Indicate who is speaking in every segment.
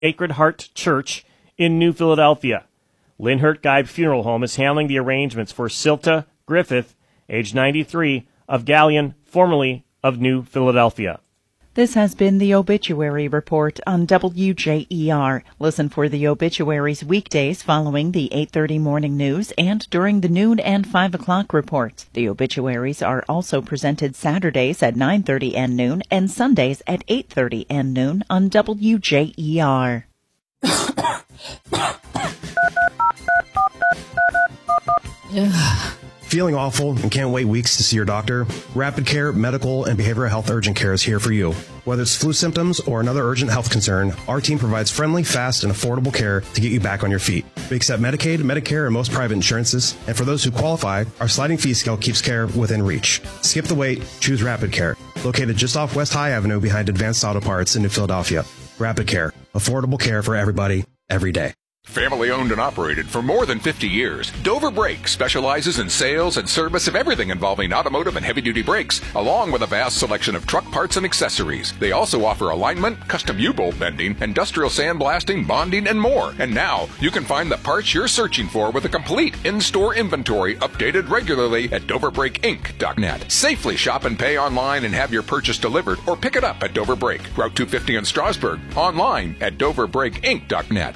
Speaker 1: Sacred Heart Church in New Philadelphia. Linhart Geib Funeral Home is handling the arrangements for Silta Griffith, age 93, of Galleon, formerly of New Philadelphia.
Speaker 2: This has been the Obituary Report on WJER. Listen for the obituaries weekdays following the 8:30 morning news and during the noon and 5 o'clock reports. The obituaries are also presented Saturdays at 9:30 and noon and Sundays at 8:30 and noon on WJER.
Speaker 3: Feeling awful and can't wait weeks to see your doctor? Rapid Care Medical and Behavioral Health Urgent Care is here for you. Whether it's flu symptoms or another urgent health concern, our team provides friendly, fast, and affordable care to get you back on your feet. We accept Medicaid, Medicare, and most private insurances. And for those who qualify, our sliding fee scale keeps care within reach. Skip the wait. Choose Rapid Care. Located just off West High Avenue behind Advanced Auto Parts in New Philadelphia. Rapid Care. Affordable care for everybody, every day.
Speaker 4: Family owned and operated for more than 50 years, Dover Brake specializes in sales and service of everything involving automotive and heavy-duty brakes, along with a vast selection of truck parts and accessories. They also offer alignment, custom U-bolt bending, industrial sandblasting, bonding, and more. And now, you can find the parts you're searching for with a complete in-store inventory updated regularly at DoverBrakeInc.net. Safely shop and pay online and have your purchase delivered, or pick it up at Dover Brake, Route 250 in Strasburg, online at DoverBrakeInc.net.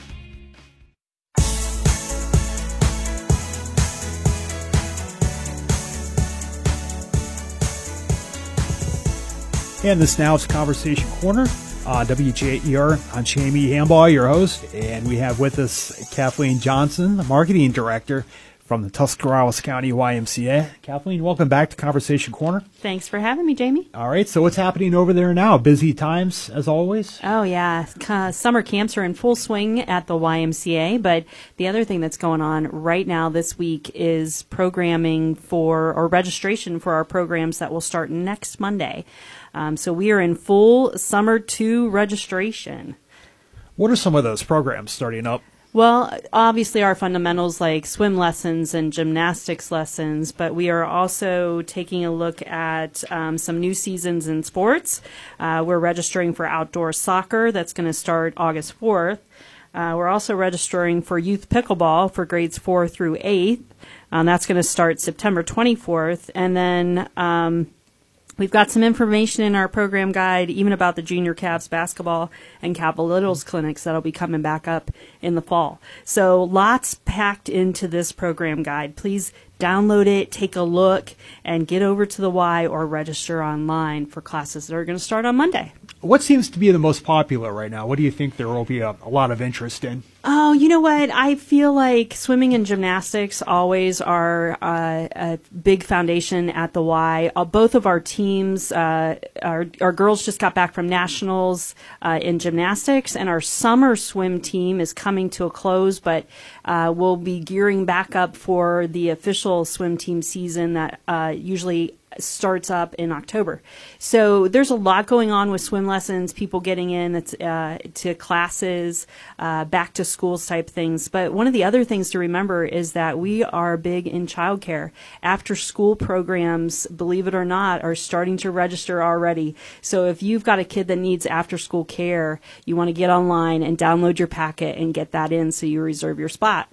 Speaker 5: And this now is Conversation Corner on WJER. I'm Jamie Hambaugh, your host, and we have with us Kathleen Johnson, the Marketing Director from the Tuscarawas County YMCA. Kathleen, welcome back to Conversation Corner.
Speaker 6: Thanks for having me, Jamie.
Speaker 5: All right, so what's happening over there now? Busy times, as always?
Speaker 6: Oh, yeah. Summer camps are in full swing at the YMCA, but the other thing that's going on right now this week is programming or registration for our programs that will start next Monday. So we are in full Summer 2 registration.
Speaker 5: What are some of those programs starting up?
Speaker 6: Well, obviously our fundamentals like swim lessons and gymnastics lessons, but we are also taking a look at some new seasons in sports. We're registering for outdoor soccer. That's going to start August 4th. We're also registering for youth pickleball for grades 4 through 8th. That's going to start September 24th. And then we've got some information in our program guide, even about the Junior Cavs basketball and Capital Littles clinics that'll be coming back up in the fall. So lots packed into this program guide. Please download it, take a look, and get over to the Y or register online for classes that are going to start on Monday.
Speaker 5: What seems to be the most popular right now? What do you think there will be a lot of interest in?
Speaker 6: Oh, you know what? I feel like swimming and gymnastics always are a big foundation at the Y. Both of our teams, our girls just got back from nationals in gymnastics, and our summer swim team is coming to a close, but we'll be gearing back up for the official swim team season that usually starts up in October. So there's a lot going on with swim lessons, people getting in to classes, back to schools type things. But one of the other things to remember is that we are big in childcare. After school programs, believe it or not, are starting to register already. So if you've got a kid that needs after school care, you want to get online and download your packet and get that in so you reserve your spot.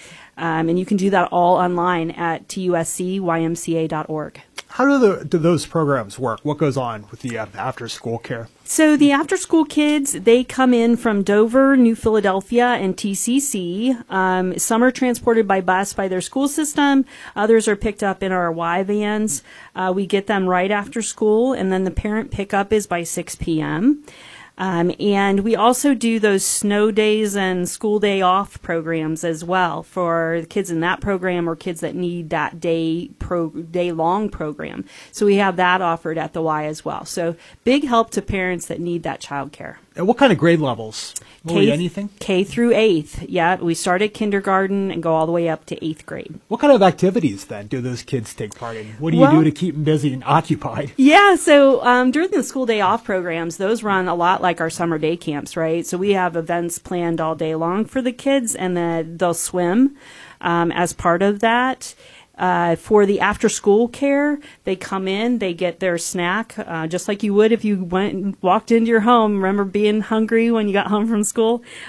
Speaker 6: And you can do that all online at tuscymca.org.
Speaker 5: How do those programs work? What goes on with the after-school care?
Speaker 6: So the after-school kids, they come in from Dover, New Philadelphia, and TCC. Some are transported by bus by their school system. Others are picked up in our Y vans. We get them right after school, and then the parent pickup is by 6 p.m., and we also do those snow days and school day off programs as well for the kids in that program or kids that need that day-long program. So we have that offered at the Y as well. So big help to parents that need that child care.
Speaker 5: And what kind of grade levels? Anything?
Speaker 6: K through 8th. Yeah, we start at kindergarten and go all the way up to 8th grade.
Speaker 5: What kind of activities, then, do those kids take part in? What do you do to keep them busy and occupied?
Speaker 6: Yeah, so during the school day off programs, those run a lot like our summer day camps, right? So we have events planned all day long for the kids, and then they'll swim as part of that. For the after-school care, they come in, they get their snack, just like you would if you went and walked into your home. Remember being hungry when you got home from school?